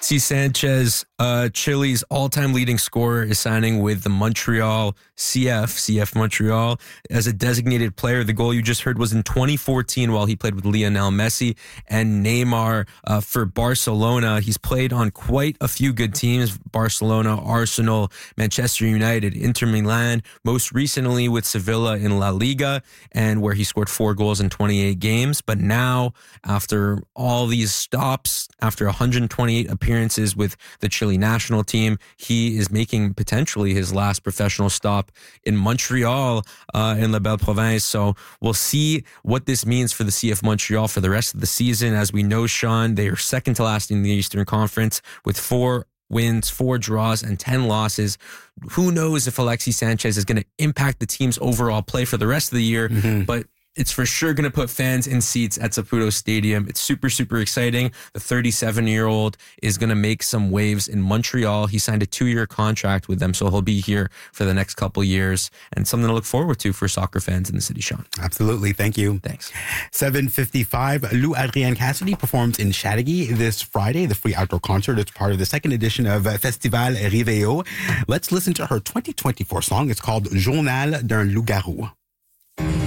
Alexis Sanchez, Chile's all-time leading scorer, is signing with the Montreal CF Montreal as a designated player. The goal you just heard was in 2014 while he played with Lionel Messi and Neymar for Barcelona. He's played on quite a few good teams: Barcelona, Arsenal, Manchester United, Inter Milan, most recently with Sevilla in La Liga, and where he scored 4 goals in 28 games. But now, after all these stops, after 128 appearances with the Chile national team, he is making potentially his last professional stop in Montreal, in La Belle Province. So we'll see what this means for the CF Montreal for the rest of the season. As we know, Sean, they are second to last in the Eastern Conference with 4 wins, 4 draws, and 10 losses. Who knows if Alexis Sanchez is going to impact the team's overall play for the rest of the year, but it's for sure going to put fans in seats at Saputo Stadium. It's super, super exciting. The 37-year-old is going to make some waves in Montreal. He signed a 2-year contract with them, so he'll be here for the next couple years, and something to look forward to for soccer fans in the city, Sean. Absolutely. Thank you. Thanks. 7:55, Lou Adrienne Cassidy performs in Chateauguay this Friday, the free outdoor concert. It's part of the second edition of Festival Riveo. Let's listen to her 2024 song. It's called Journal d'un loup-garou.